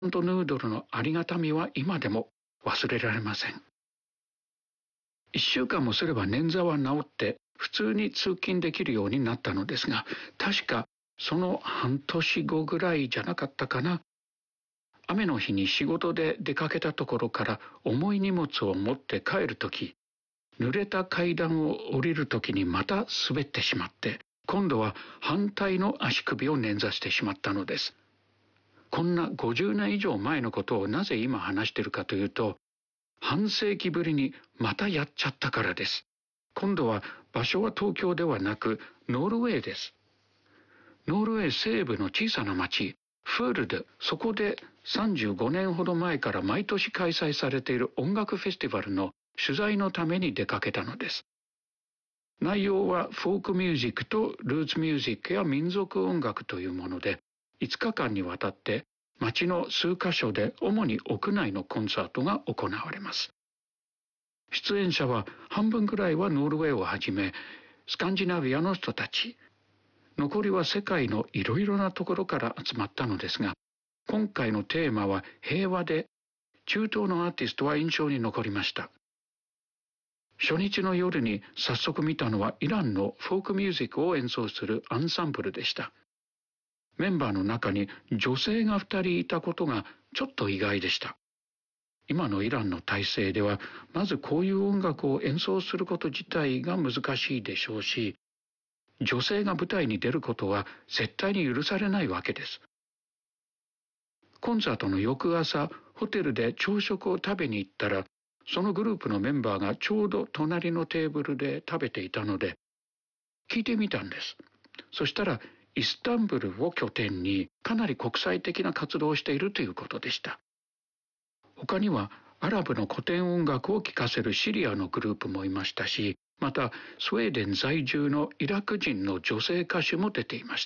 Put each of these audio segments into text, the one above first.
ドヌードルのありがたみは今でも忘れられません。1週間もすれば捻挫は治って普通に通勤できるようになったのですが、確かその半年後ぐらいじゃなかったかな。雨の日に仕事で出かけたところから重い荷物を持って帰るとき、濡れた階段を降りるときにまた滑ってしまって、今度は反対の足首を捻挫してしまったのです。こんな50年以上前のことをなぜ今話しているかというと、半世紀ぶりにまたやっちゃったからです。今度は場所は東京ではなくノルウェーです。ノルウェー西部の小さな町、フールで、そこで35年ほど前から毎年開催されている音楽フェスティバルの取材のために出かけたのです。内容はフォークミュージックとルーツミュージックや民族音楽というもので、5日間にわたって町の数カ所で主に屋内のコンサートが行われます。出演者は半分くらいはノルウェーをはじめスカンジナビアの人たち、残りは世界のいろいろなところから集まったのですが、今回のテーマは平和で、中東のアーティストは印象に残りました。初日の夜に早速見たのはイランのフォークミュージックを演奏するアンサンブルでした。メンバーの中に女性が2人いたことがちょっと意外でした。今のイランの体制では、まずこういう音楽を演奏すること自体が難しいでしょうし、女性が舞台に出ることは絶対に許されないわけです。コンサートの翌朝、ホテルで朝食を食べに行ったら、そのグループのメンバーがちょうど隣のテーブルで食べていたので、聞いてみたんです。そしたら、イスタンブルを拠点にかなり国際的な活動をしているということでした。他にはアラブの古典音楽を聴かせるシリアのグループもいましたし、またスウェーデン在住のイラク人の女性歌手も出ていました。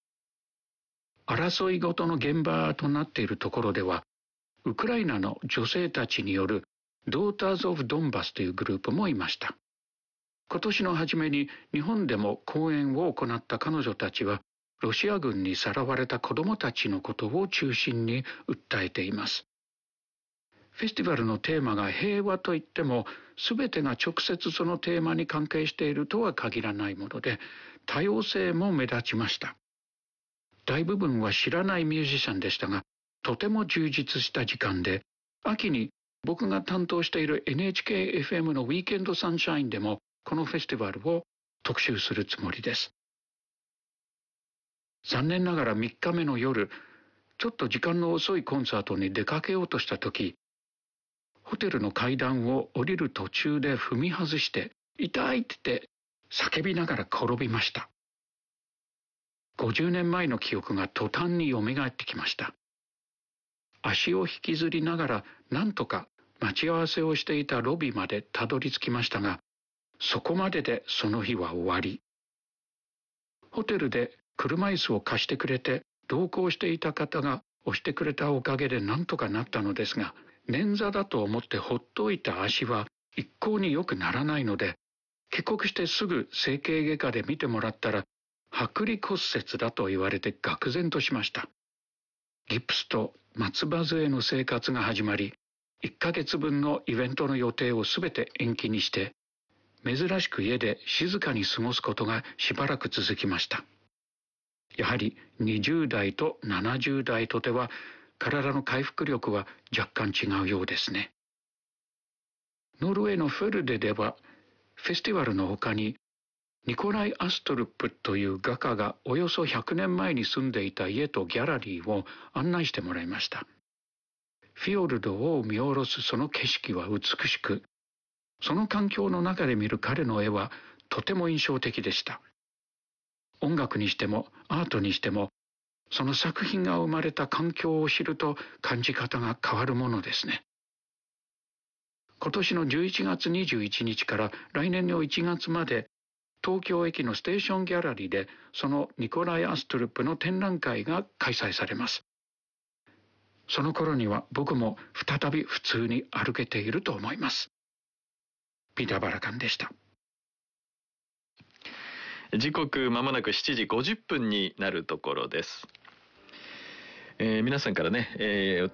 争いごとの現場となっているところでは、ウクライナの女性たちによるドーターズ・オブ・ドンバスというグループもいました。今年の初めに日本でも講演を行った彼女たちは、ロシア軍にさらわれた子どもたちのことを中心に訴えています。フェスティバルのテーマが平和といっても、すべてが直接そのテーマに関係しているとは限らないもので、多様性も目立ちました。大部分は知らないミュージシャンでしたが、とても充実した時間で、秋に僕が担当している NHK-FM のウィーケンドサンシャインでもこのフェスティバルを特集するつもりです。残念ながら3日目の夜、ちょっと時間の遅いコンサートに出かけようとしたとき、ホテルの階段を降りる途中で踏み外して、痛いって叫びながら転びました。50年前の記憶が途端に蘇ってきました。足を引きずりながらなんとか待ち合わせをしていたロビーまでたどり着きましたが、そこまででその日は終わり。ホテルで車椅子を貸してくれて同行していた方が押してくれたおかげでなんとかなったのですが、捻挫だと思ってほっといた足は一向に良くならないので、帰国してすぐ整形外科で見てもらったら、剥離骨折だと言われて愕然としました。ギプスと松葉杖の生活が始まり、1ヶ月分のイベントの予定をすべて延期にして、珍しく家で静かに過ごすことがしばらく続きました。やはり20代と70代とでは体の回復力は若干違うようですね。ノルウェーのフェルデではフェスティバルの他にニコライ・アストルップという画家がおよそ100年前に住んでいた家とギャラリーを案内してもらいました。フィヨルドを見下ろすその景色は美しく、その環境の中で見る彼の絵はとても印象的でした。音楽にしてもアートにしても、その作品が生まれた環境を知ると感じ方が変わるものですね。今年の11月21日から来年の1月まで、東京駅のステーションギャラリーでそのニコライ・アストルップの展覧会が開催されます。その頃には僕も再び普通に歩けていると思います。ピーター・バラカンでした。 時刻まもなく7時50分になるところです。 皆さんからね、